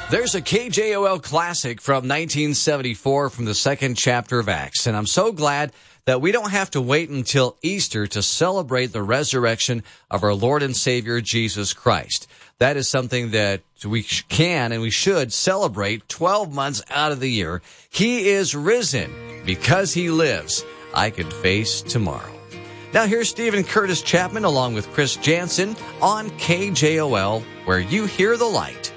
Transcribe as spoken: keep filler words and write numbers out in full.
There's a K J O L classic from nineteen seventy-four from the second chapter of Acts, and I'm so glad that we don't have to wait until Easter to celebrate the resurrection of our Lord and Savior Jesus Christ. That is something that we can and we should celebrate twelve months out of the year. He is risen. Because he lives, I can face tomorrow. Now here's Stephen Curtis Chapman along with Chris Jansen on K J O L, where you hear the light.